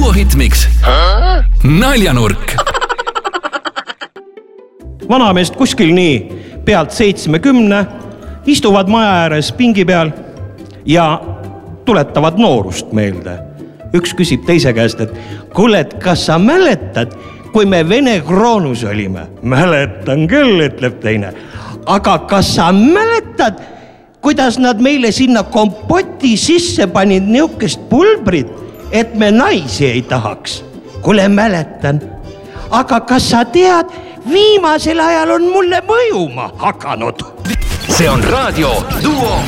Duo Hitmix. Naljanurk. Vanameest kuskil nii pealt 70 istuvad maja ääres pingi peal ja tuletavad noorust meelde. Üks küsib teise käest, et kuule, kas sa mäletad, kui me Vene Kroonus olime? Mäletan küll, ütleb teine. Aga kas sa mäletad, kuidas nad meile sinna kompoti sisse panid niukest pulbrit, et me naisi ei tahaks? Kuule, mäletan. Aga kas sa tead, viimasel ajal on mulle mõjuma hakanud? See on raadio Duo